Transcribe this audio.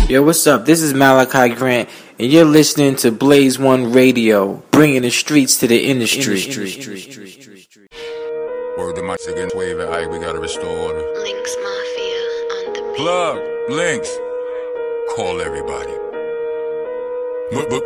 Yo, what's up? This is Malachi Grant, and you're listening to Blaze One Radio, bringing the streets to the industry. Word to my again, wave it high, we gotta restore order. Links Mafia on the beat. Plug, Links, call everybody.